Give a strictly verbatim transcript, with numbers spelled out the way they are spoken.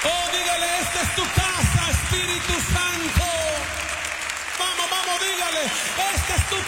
Oh, dígale, esta es tu casa, Espíritu Santo. Vamos, vamos, dígale, esta es tu